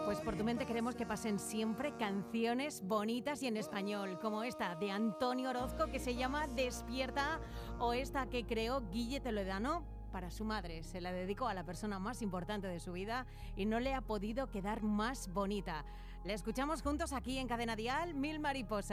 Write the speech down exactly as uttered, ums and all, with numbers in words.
Pues por tu mente queremos que pasen siempre canciones bonitas y en español, como esta de Antonio Orozco que se llama Despierta, o esta que creó Guille Toledano para su madre. Se la dedicó a la persona más importante de su vida y no le ha podido quedar más bonita. La escuchamos juntos aquí en Cadena Dial, Mil Mariposas.